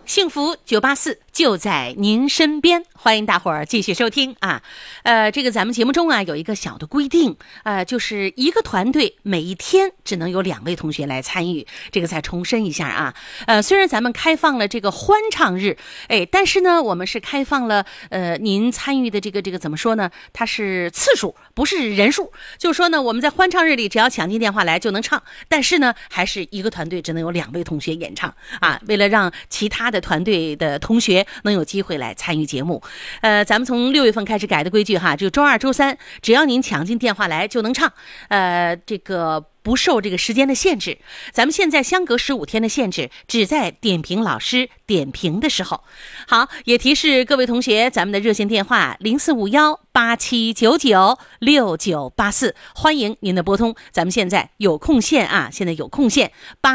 幸福984就在您身边，欢迎大伙儿继续收听啊。这个咱们节目中啊有一个小的规定，就是一个团队每一天只能有2位同学来参与。这个再重申一下啊。虽然咱们开放了这个欢唱日，但是呢，我们是开放了您参与的这个怎么说呢？它是次数，不是人数。就是说呢，我们在欢唱日里只要抢进电话来就能唱，但是呢，还是一个团队只能有2位同学演唱啊。为了让其他的团队的同学能有机会来参与节目，咱们从6月份开始改的规矩哈，就周2、周3，只要您抢进电话来就能唱，这个不受这个时间的限制。咱们现在相隔15天的限制，只在点评老师点评的时候。好，也提示各位同学，咱们的热线电话045187996984，欢迎您的拨通。咱们现在有空线啊，现在有空线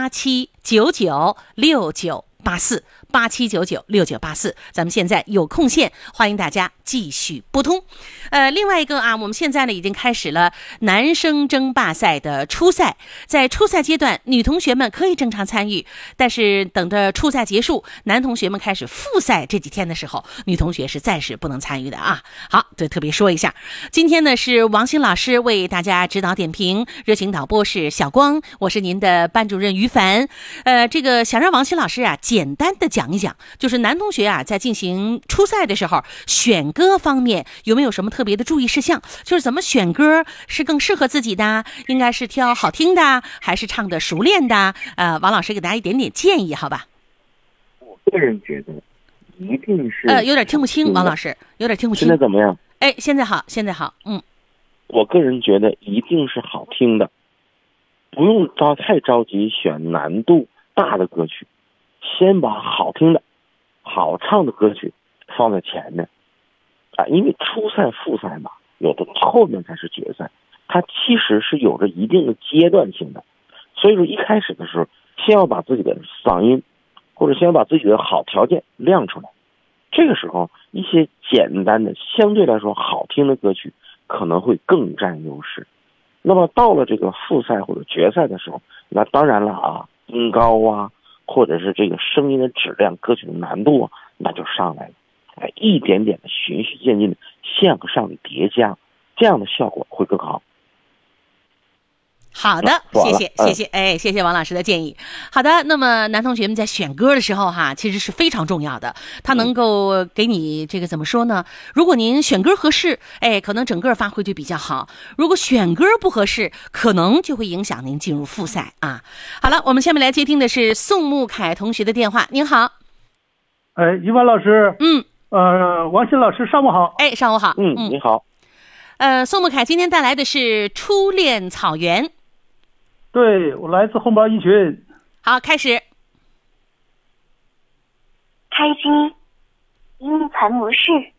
87996984，87996984，咱们现在有空线，欢迎大家继续拨通。另外一个啊，我们现在呢已经开始了男生争霸赛的初赛，在初赛阶段，女同学们可以正常参与，但是等着初赛结束，男同学们开始复赛这几天的时候，女同学是暂时不能参与的啊。好，对，特别说一下，今天呢是王鑫老师为大家指导点评，热情导播是小光，我是您的班主任于凡。这个想让王鑫老师啊简单的讲一讲，就是男同学啊在进行初赛的时候，选歌方面有没有什么特别的注意事项？就是怎么选歌是更适合自己的，应该是挑好听的，还是唱的熟练的？王老师给大家一点点建议，好吧？ 我个人觉得一定是有点听不清，王老师有点听不清。 现在怎么样？ 现在好，现在好。 我个人觉得一定是好听的，不用太着急选难度大的歌曲，先把好听的、好唱的歌曲放在前面啊。因为初赛、复赛嘛，有的后面才是决赛，它其实是有着一定的阶段性的。所以说一开始的时候，先要把自己的嗓音或者先要把自己的好条件亮出来。这个时候，一些简单的、相对来说好听的歌曲可能会更占优势。那么到了这个复赛或者决赛的时候，那当然了啊，音高啊，或者是这个声音的质量、歌曲的难度啊，那就上来了。一点点的循序渐进的向上叠加，这样的效果会更好。 好的，谢谢，谢谢王老师的建议。好的，那么男同学们在选歌的时候哈，其实是非常重要的，它能够给你这个怎么说呢？如果您选歌合适，可能整个发挥就比较好；如果选歌不合适，可能就会影响您进入复赛啊。好了，我们下面来接听的是宋慕凯同学的电话。您好， 于凡老师，王鑫老师，上午好。 上午好。 你好。 宋慕凯今天带来的是《初恋草原》。 对，我来自红包一群。 好，开始。 开机，音盘模式。